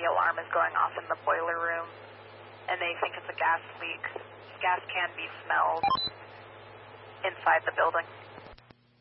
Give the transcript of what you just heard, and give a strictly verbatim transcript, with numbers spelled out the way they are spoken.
the alarm is going off in the boiler room, and they think it's a gas leak. Gas can be smelled inside the building.